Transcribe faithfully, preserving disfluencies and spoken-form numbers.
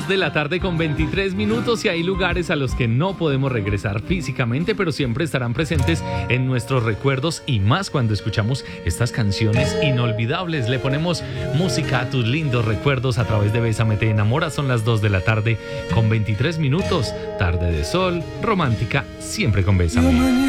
dos de la tarde con veintitrés minutos y hay lugares a los que no podemos regresar físicamente, pero siempre estarán presentes en nuestros recuerdos y más cuando escuchamos estas canciones inolvidables. Le ponemos música a tus lindos recuerdos a través de Bésame Te Enamora. Son las dos de la tarde con veintitrés minutos. Tarde de sol, romántica, siempre con Bésame.